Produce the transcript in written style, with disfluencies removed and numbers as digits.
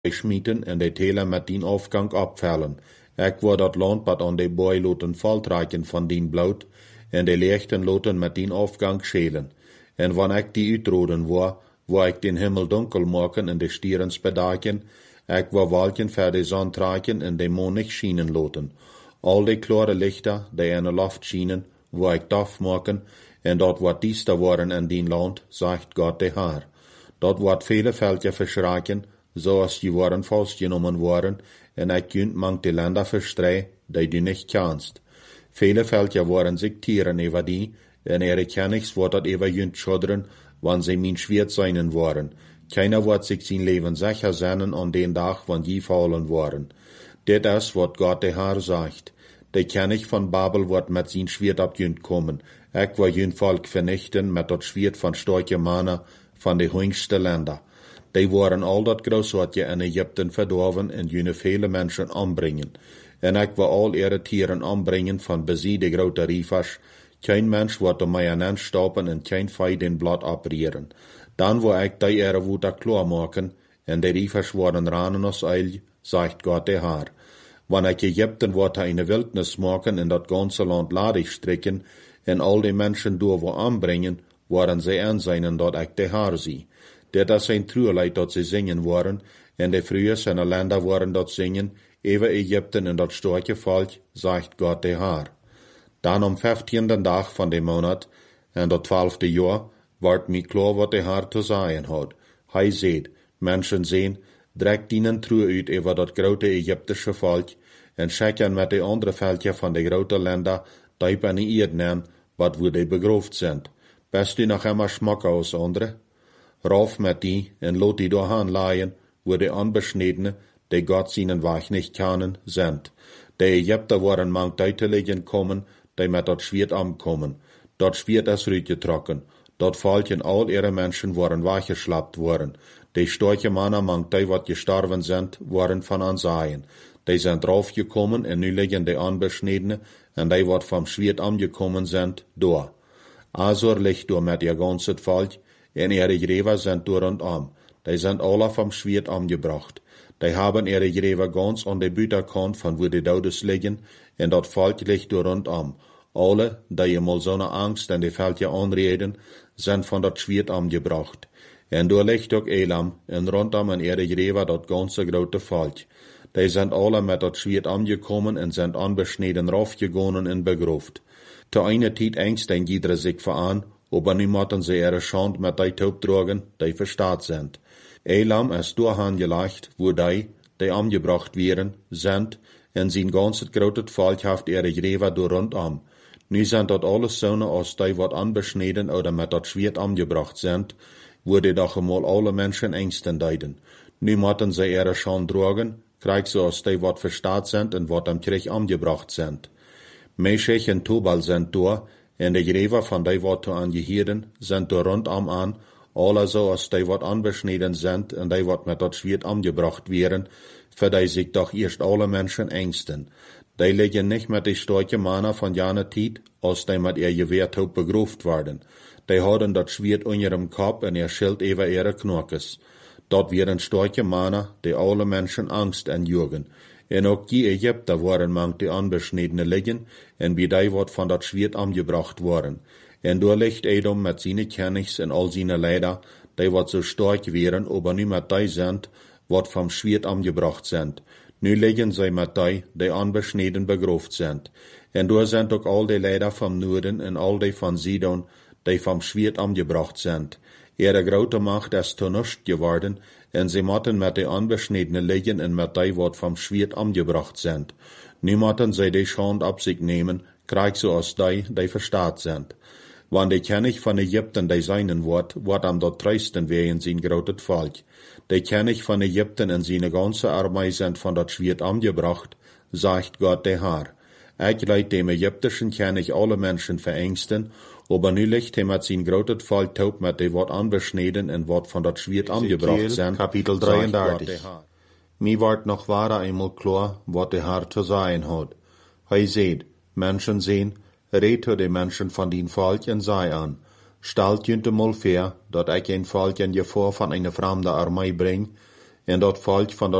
schmieten en de telen met dien afgang opvallen. Ik wil dat land wat aan de boy loten valtreiken van dien bloed, en de lichten loten met dien afgang schelen. En wanneer ik die uitroden wil ik den himmel donker maken en de stieren bedaken, ik wil walken voor de zon trekken en de maan niet schijnen loten. Al die klare lichter, die in de lucht schijnen, wil ik daf maken, en dat wordt diester worden in dien land, zegt God de Heer. Dat wordt vele veldje verschraken, zoals die worden vastgenomen worden, en ik kunt mang de länder verstrei, die du nicht kannst. Vele veldje worden zich tieren over die, en ihre kennigs wordt dat over junt schudderen, wann sie min schwert seinen worden. Keiner wird sich sein Leben sicher sein an den Tag, wann die fallen worden. Dit is wat Gott de Heer sagt. De König von Babel wird mit sein Schwert ab jünt kommen. Ich will jünt Volk vernichten mit dat Schwert von starke Männer von de höchste Länder. Die waren all dat Großartige in Ägypten verdorven en jüne viele Menschen umbringen. En ich will all ihre Tieren umbringen von besie de grote Riefers. Kein Mensch wird um mij aan stoppen en kein Fei den Blatt abrieren. Dan wil ik die ihre Wut klar maken, en de Riefers worden ranen als Eil, sagt Gott der Herr. Wann ich Ägypten wird eine Wildnis machen en dat ganze Land ladig stricken, en all die Menschen door wo anbringen, worden sie aanzien dat ik der Herr zie. Dit is een truurleid dat ze zingen worden, en de früher seine Länder worden dat zingen, even Ägypten en dat starke Volk, sagt Gott der Herr. Dan am 15. Dag van de Monat, en dat 12e jaar, wordt mij klar wat de Herr te zeggen had. Hij zegt, mensen zien, trekt dienen truur uit over dat grote Egyptische volk, en checken met de andere veldje van de grote länder, die bij de Erdnen, wat wo die begroofd zijn. Best u nog immer schmack als andere? Rauf met die, en lot die doorhaan laaien, wo de onbesnedene, die Gott seinen Weg nicht kennen, sind. De Ägypter worden mang duidelijken kommen, die met dat Schwert ankommen. Dat Schwert is uitgetrokken. Dat Volk all ihre Menschen worden weggeschlappt worden. Die starke Männer mang die wat gestorben sind, worden van aanzien. Die sind draufgekommen en nu liggen die onbesnedene en die wat vom Schwert angekommen sind, door. Azor ligt door met ihr ganzes Volk, en ihre Gräber sind door und Die sind alle vom Schwert angebracht. Die haben ihre Gräber ganz an der Büterkant von wo die Todes liegen, en dat Volk ligt door und Alle, die mal so eine Angst in die Veldje anreden, sind von dat Schwert angebracht. En door ligt ook Elam, en rondom in ihre Gräber dat ganze grote Volk. Die sind alle mit dat Schwert angekommen en sind unbeschneden raufgegangen en begroft. Te eine Tijd engsten jeder sich veran, aber nu moeten sie ihre Schand mit die Taub tragen, die verstaat sind. Elam ist doorhaan gelacht, wo die angebracht werden, sind, en zijn ganzes grote Volk haft ihre Gräber door rondom. Nu sind dat alles Söhne aus die wat unbeschneden oder mit dat Schwert angebracht sind, wo die doch einmal alle Menschen engsten deiden. Nu moeten sie ihre Schand tragen, krieg sie aus die wat verstaat sind en wat am Krieg angebracht sind. Meshech en Tubal sind door, en de Gräber von die wat zu angehören, sind door rondom an, alle so aus die wat unbeschneden sind en die wat mit dat Schwert angebracht werden, für die sich doch erst alle Menschen engsten. Die liegen nicht mit die starke Männer von jener Tijd, als die mit ihr Gewehrtaub begroft werden. Die haben dat Schwert in ihrem Kopf en ihr Schild über ihre Knockes. Dort werden starke Männer, die alle Menschen Angst entjugen. En ook die Ägypter waren mang die Unbeschnedene liegen, en wie die wat von dat Schwert angebracht worden. En door ligt Edom mit seine Königs en all seine Leider, die wat so stark wären, aber nu mit die sind, wat vom Schwert angebracht sind. Nu liggen sie mit die unbeschneden begroft sind. En door sind ook all die Leider vom Norden en all die von Sidon, die vom Schwert angebracht sind. Ihre grote Macht ist zu nichts geworden, en sie motten mit die unbeschnedene liegen en mit die wat vom Schwert angebracht sind. Nu motten sie die Schand ab sich nehmen, krieg so aus die verstaat sind. Wann die König von Ägypten die seinen wird am dort treisten wehen sein grotet Volk. Die König von Ägypten en seine ganze Armee sind von dat Schwert angebracht, sagt Gott der Herr. Ich leid dem ägyptischen König alle Menschen verängsten, aber nu liegt er mit sein grotet Volk taub mit die wat unbeschneden en wat von dat Schwert angebracht sind. Kapitel 33. Mir ward noch wahrer einmal klar, wat der Herr zu sagen hat. Hij seht, Menschen sehen, red de Menschen von den Volk en sei an. Stalt jünte mal fair, dat ich ein Volk in Gefahr von einer fremden Armee bring, en dat volk van